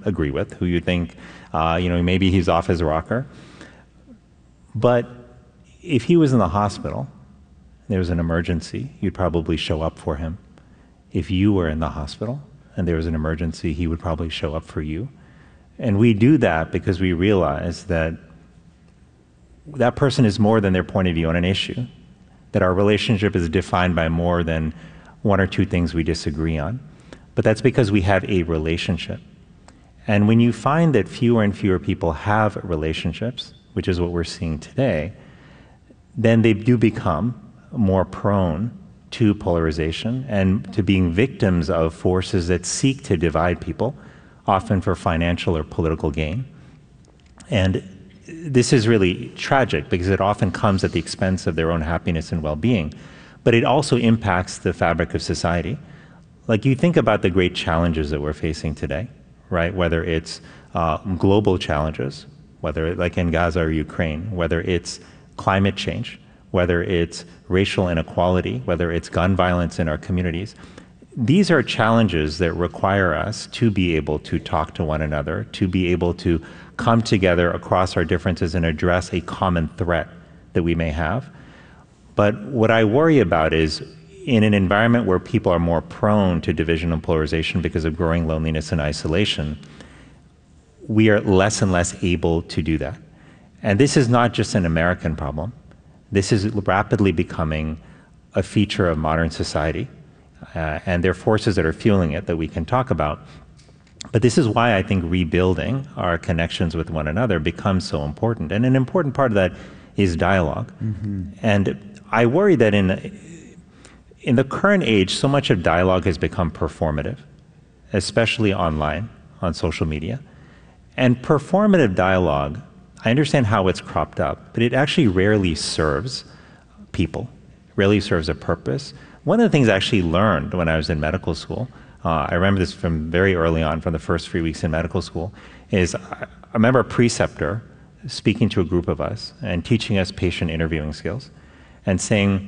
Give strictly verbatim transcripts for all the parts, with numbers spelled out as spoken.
agree with, who you think, uh, you know, maybe he's off his rocker. But if he was in the hospital, there was an emergency, you'd probably show up for him. If you were in the hospital and there was an emergency, he would probably show up for you. And we do that because we realize that that person is more than their point of view on an issue, that our relationship is defined by more than one or two things we disagree on. But that's because we have a relationship. And when you find that fewer and fewer people have relationships, which is what we're seeing today, then they do become more prone to polarization and to being victims of forces that seek to divide people, often for financial or political gain. And this is really tragic because it often comes at the expense of their own happiness and well-being, but it also impacts the fabric of society. Like, you think about the great challenges that we're facing today, right? Whether it's uh, global challenges, whether like in Gaza or Ukraine, whether it's climate change, whether it's racial inequality, whether it's gun violence in our communities. These are challenges that require us to be able to talk to one another, to be able to come together across our differences and address a common threat that we may have. But what I worry about is, in an environment where people are more prone to division and polarization because of growing loneliness and isolation, we are less and less able to do that. And this is not just an American problem. This is rapidly becoming a feature of modern society. Uh, and there are forces that are fueling it that we can talk about. But this is why I think rebuilding our connections with one another becomes so important. And an important part of that is dialogue. Mm-hmm. And I worry that in, in the current age, so much of dialogue has become performative, especially online, on social media. And performative dialogue, I understand how it's cropped up, but it actually rarely serves people, rarely serves a purpose. One of the things I actually learned when I was in medical school, uh, I remember this from very early on, from the first three weeks in medical school, is I remember a preceptor speaking to a group of us and teaching us patient interviewing skills and saying,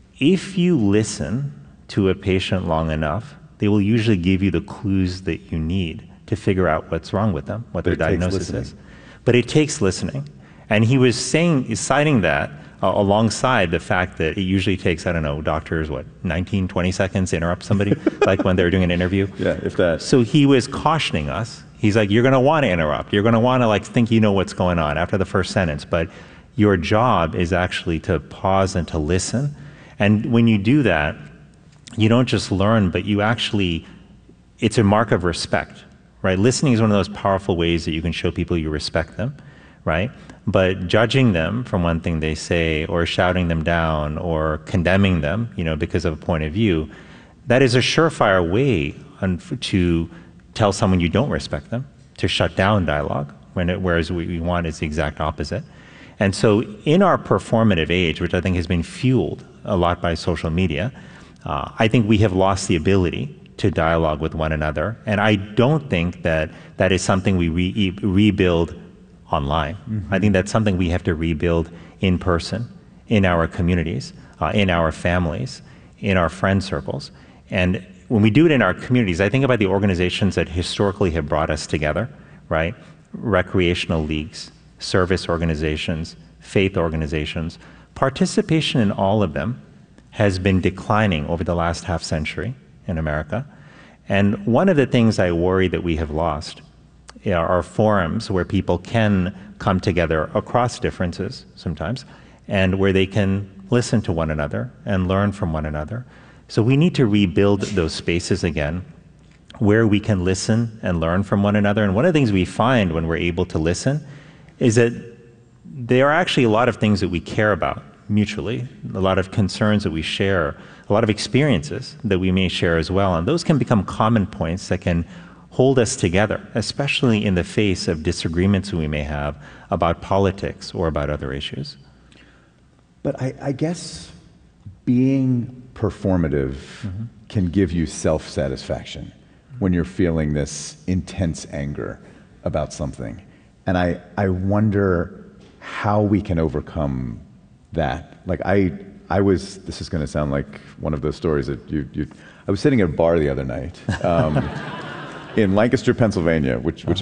if you listen to a patient long enough, they will usually give you the clues that you need to figure out what's wrong with them, what their diagnosis is. But it takes listening. And he was saying, citing that uh, alongside the fact that it usually takes, I don't know, doctors, what, nineteen, twenty seconds to interrupt somebody, like when they're doing an interview. Yeah, if that. So he was cautioning us. He's like, you're gonna wanna interrupt. You're gonna wanna like think you know what's going on after the first sentence, but your job is actually to pause and to listen. And when you do that, you don't just learn, but you actually, it's a mark of respect. Right? Listening is one of those powerful ways that you can show people you respect them, right? But judging them from one thing they say, or shouting them down, or condemning them, you know, because of a point of view, that is a surefire way to tell someone you don't respect them, to shut down dialogue, when it, whereas what we want is the exact opposite. And so in our performative age, which I think has been fueled a lot by social media, uh, I think we have lost the ability to dialogue with one another. And I don't think that that is something we re rebuild online. Mm-hmm. I think that's something we have to rebuild in person, in our communities, uh, in our families, in our friend circles. And when we do it in our communities, I think about the organizations that historically have brought us together, right? Recreational leagues, service organizations, faith organizations. Participation in all of them has been declining over the last half century in America. And one of the things I worry that we have lost are forums where people can come together across differences sometimes, and where they can listen to one another and learn from one another. So we need to rebuild those spaces again where we can listen and learn from one another. And one of the things we find when we're able to listen is that there are actually a lot of things that we care about mutually, a lot of concerns that we share, a lot of experiences that we may share as well. And those can become common points that can hold us together, especially in the face of disagreements we may have about politics or about other issues. But I, I guess being performative mm-hmm. can give you self-satisfaction when you're feeling this intense anger about something. And I, I wonder how we can overcome that. Like I, I was, this is gonna sound like one of those stories that you, you I was sitting at a bar the other night um, in Lancaster, Pennsylvania, which, which